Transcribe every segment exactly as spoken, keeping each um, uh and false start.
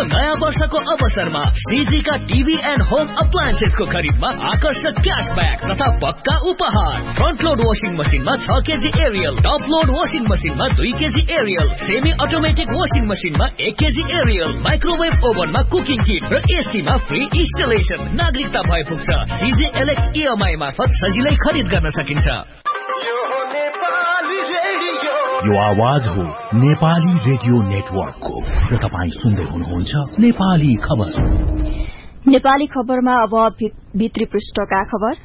नयाँ वर्षको अवसरमा सीजीका टीभी एन्ड होम अप्लायन्सेसको खरिदमा आकर्षक क्याशब्याक तथा पक्का उपहार। फ्रन्ट लोड वाशिङ मसिनमा छ KG Ariel, top load washing मसिनमा दुई KG Ariel, semi automatic washing मसिनमा एक केजी एरियल, माइक्रोवेभ ओभनमा कुकिङ किट र एसीमा फ्री इन्स्टलेसन। नागरिकता भए पुग्छ। सीजी एलएक्स ईएमआई मार्फत सजिलै खरिद गर्न सकिन्छ। यो आवाज हो नेपाली रेडियो नेटवर्कको र तपाईँ सुन्दै हुनुहुन्छ नेपाली खबर। नेपाली खबरमा अब भित्री पृष्ठका खबर।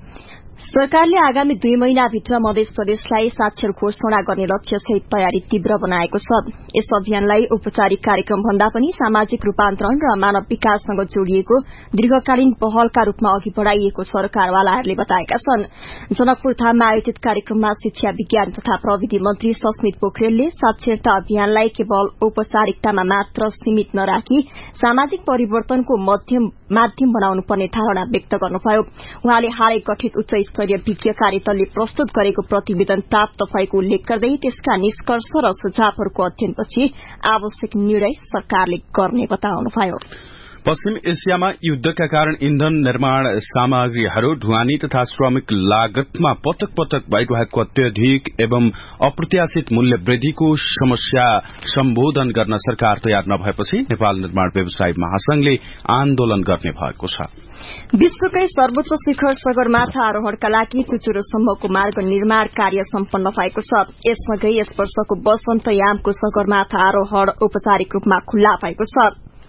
सरकारले आगामी दुई महिनाभित्र मध्य प्रदेशलाई साक्षर घोषणा गर्ने लक्ष्यसहित तयारी तीव्र बनाएको छ। यस अभियानलाई औपचारिक कार्यक्रम भन्दा पनि सामाजिक रूपान्तरण र मानव विकाससँग जोडिएको दीर्घकालीन पहलका रूपमा अघि बढ़ाइएको सरकारवालाहरूले बताएका छन्। जनकपुर धाममा आयोजित कार्यक्रममा शिक्षा विज्ञान तथा प्रविधि मन्त्री सस्मित पोखरेलले साक्षरता अभियानलाई केवल औपचारिकतामा मात्र सीमित नराखी सामाजिक परिवर्तनको माध्यम बनाउनु पर्ने धारणा व्यक्त गर्नुभयो। उहाँले हालै गठित उच्च स्तरीय विज्ञ कार्यदलले प्रस्तुत गरेको प्रतिवेदन प्राप्त भएको उल्लेख गर्दै त्यसका निष्कर्ष र सुझावहरूको अध्ययनपछि आवश्यक निर्णय सरकारले गर्ने बताउनुभयो। पश्चिम एसियामा युद्धका कारण इन्धन निर्माण सामग्रीहरू ढुवानी तथा श्रमिक लागतमा पटक पटक भइरहेको अत्यधिक एवं अप्रत्याशित मूल्य वृद्धिको समस्या सम्बोधन गर्न सरकार तयार नभएपछि नेपाल निर्माण व्यवसायी महासंघले आन्दोलन गर्ने भएको छ। विश्वकै सर्वोच्च शिखर सगरमाथा आरोहणका लागि चुचुरोसम्मको मार्ग निर्माण कार्य सम्पन्न भएको छ। यससँगै यस वर्षको वसन्तयामको सगरमाथा आरोहण औपचारिक रूपमा खुल्ला भएको छ।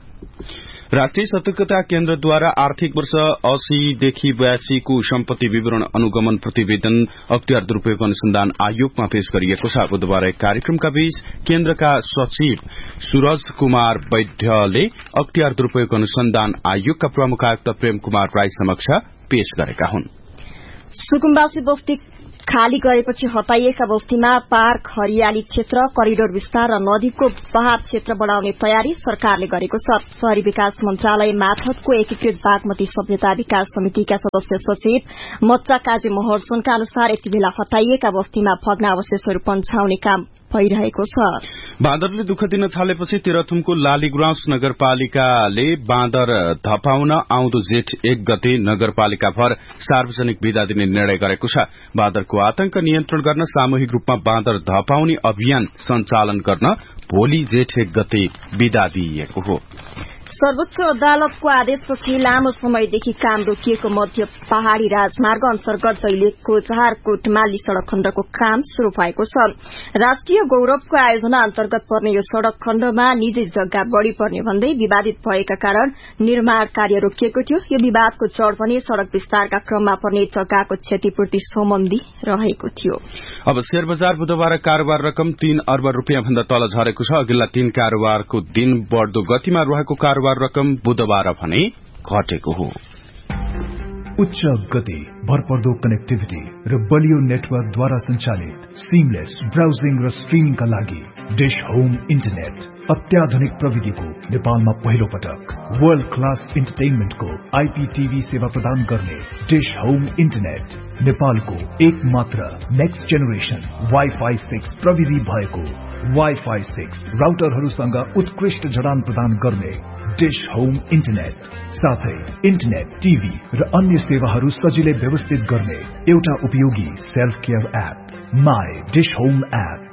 राष्ट्रिय सतर्कता केन्द्रद्वारा आर्थिक वर्ष अस्सीदेखि बयासीको सम्पत्ति विवरण अनुगमन प्रतिवेदन अख्तियार दुरूपयोग अनुसन्धान आयोगमा पेश गरिएको छ। बुधबार एक कार्यक्रमका बीच केन्द्रका सचिव सूरज कुमार वैद्यले अख्तियार दुरूपयोग अनुसन्धान आयोगका प्रमुख आयुक्त प्रेम कुमार राई समक्ष पेश गरेका हुन्। सुकुम्बासी बस्ती खाली गरेपछि हटाइएका बस्तीमा पार्क, हरियाली क्षेत्र, करिडोर विस्तार र नदीको बहाव क्षेत्र बढ़ाउने तयारी सरकारले गरेको छ। शहरी विकास मन्त्रालय मार्फतको एकीकृत बागमती सभ्यता विकास समितिका सदस्य सचिव मच्चा काजी महर्सनका अनुसार यति बेला हटाइएका बस्तीमा भग्नावशेषहरू पन्छाउने काम भइरहेको छ। बाँदरले दुःख दिन थालेपछि तेह्रथुमको लालीगुराँस नगरपालिकाले बाँदर धपाउन आउँदो जेठ एक गते नगरपालिकाभर सार्वजनिक विदा दिने निर्णय गरेको छ। बाँदरको आतंक नियन्त्रण गर्न सामूहिक रूपमा बाँदर धपाउने अभियान सञ्चालन गर्न भोलि जेठ एक गते विदा दिइएको हो। सर्वोच्च अदालतको आदेशपछि लामो समयदेखि काम रोकिएको मध्य पहाड़ी राजमार्ग अन्तर्गत दैलेखको झारकोट माली सड़क खण्डको काम शुरू भएको छ। राष्ट्रिय गौरवको आयोजना अन्तर्गत पर्ने यो सड़क खण्डमा निजी जग्गा बढ़ी पर्ने भन्दै विवादित भएका कारण निर्माण कार्य रोकिएको थियो। यो विवादको जड़ भने सड़क विस्तारका क्रममा पर्ने जग्गाको क्षतिपूर्ति सम्बन्धी रहेको थियो। अब शेयर बजार बुधबार कारोबार रकम तीन अर्ब रूपियाँ भन्दा तल झरेको छ। अघिल्ला तीन कारोबारको दिन बढ़दो गतिमा रहेको कारोबार रकम बुधबार भने घटेको हो। उच्च गति, भरपर्दो कनेक्टिभिटी र बलियो नेटवर्कद्वारा सञ्चालित सिमलेस ब्राउजिङ र स्ट्रिमिङका लागि डिश होम इन्टरनेट अत्याधुनिक प्रविधिको नेपालमा पहिलो पटक वर्ल्ड क्लास इन्टरटेनमेन्टको आईपीटीभी सेवा प्रदान गर्ने डिश होम इन्टरनेट नेपालको एक मात्र नेक्स्ट जेनेरेसन वाइफाई सिक्स प्रविधि भएको वाइफाई सिक्स राउटरहरूसँग उत्कृष्ट जडान प्रदान गर्ने डिश होम इन्टरनेट साथै इन्टरनेट, टीभी र अन्य सेवाहरू सजिलै व्यवस्थित गर्ने एउटा उपयोगी self care app my dish home app